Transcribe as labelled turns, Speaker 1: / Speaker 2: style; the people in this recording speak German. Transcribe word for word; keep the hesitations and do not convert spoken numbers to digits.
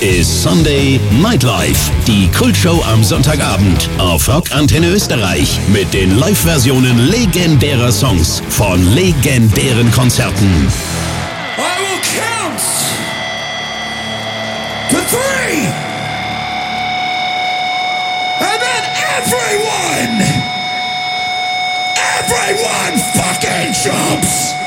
Speaker 1: ist Sunday Nightlife, die Kultshow am Sonntagabend auf Rock Antenne Österreich mit den Live-Versionen legendärer Songs von legendären Konzerten.
Speaker 2: I will count to three, and then everyone, everyone fucking jumps.